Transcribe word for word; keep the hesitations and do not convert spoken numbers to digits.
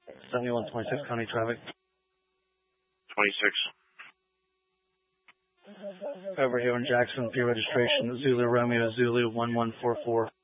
seventy-one twenty-six County traffic. twenty-six. Over here in Jackson, P registration, Zulu Romeo Zulu one one four four.